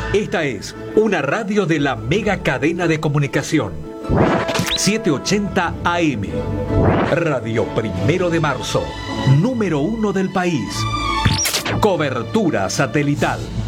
Esta es una radio de la mega cadena de comunicación. 780 AM. Radio Primero de Marzo. Número 1 del país. Cobertura satelital.